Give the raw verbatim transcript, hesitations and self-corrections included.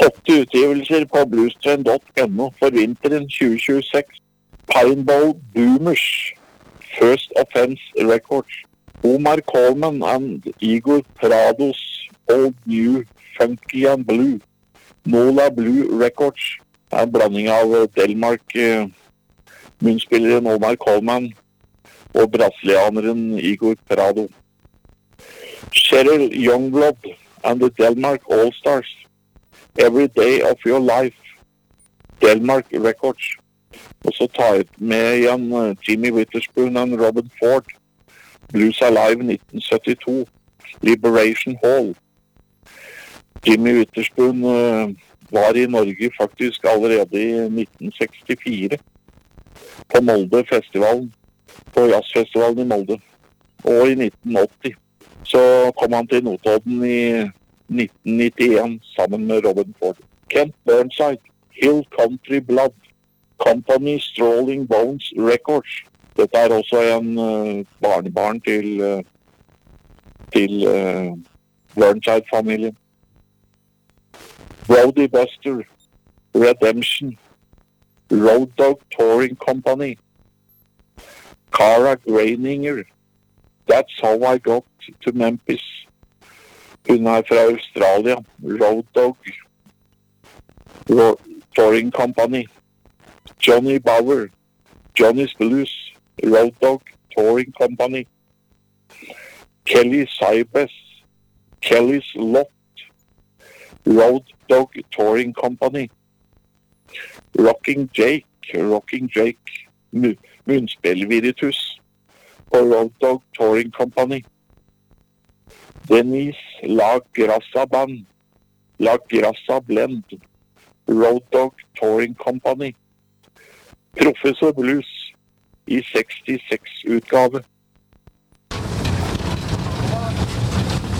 Åtte utgivelser på bluestrand punktum no for vinteren tjue tjueseks. Pineball Boomers, First Offense Records. Omar Coleman and Igor Prados, Old New, Funky and Blue. Nola Blue Records. Det er en blanding av Delmark, eh, munnspilleren Omar Coleman og brasilianeren Igor Prado. Cheryl Youngblood and the Delmark All-Stars. Every Day of Your Life. Delmark Records. Og så tar jeg med igjen Jimmy Witherspoon og Robin Ford. Blues Alive nitten syttito. Liberation Hall. Jimmy Witherspoon uh, var i Norge faktisk allerede i nitten sekstifire. På Molde festivalen. På jazzfestivalen i Molde. Og i nitten åtti. Så kom han til Notodden i nitten nittien sammen med Robin Ford. Kent Burnside, Hill Country Blood, Company Strolling Bones Records. Dette er også en uh, barnebarn til, uh, til uh, Burnside-familien. Brody Buster, Redemption, Road Dog Touring Company, Cara Graininger, That's How I Got to Memphis. Hun er fra Australia. Road Dog Ro- Touring Company. Johnny Bauer, Johnny's Blues, Road Dog Touring Company. Kelly Cybes, Kelly's Lot, Road Dog Touring Company. Rocking Jake, Rocking Jake, mu- munnspillviritus på Road Dog Touring Company. Denise La Grassa Band, La Grassa Blend, Road Dog Touring Company. Professor Blues i sekstiseks utgave.